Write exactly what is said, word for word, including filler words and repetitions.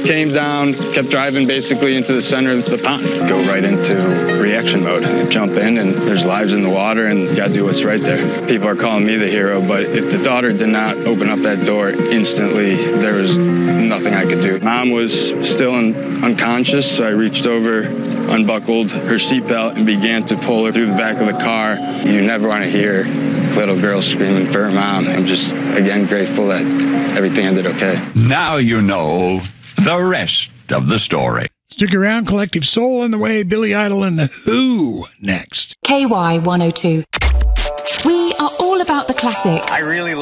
came down, kept driving basically into the center of the pond. Go right into reaction mode. Jump in, and there's lives in the water, and you gotta do what's right there. People are calling me the hero, but if the daughter did not open up that door instantly, there was nothing I could do. Mom was still in, unconscious, so I reached over, unbuckled her seatbelt, and began to pull her through the back of the car. You never want to hear little girls screaming for her mom. I'm just, again, grateful that everything ended okay. Now you know the rest of the story. Stick around, Collective Soul on the way, Billy Idol and the Who next. K Y one oh two. We are all about the classics. I really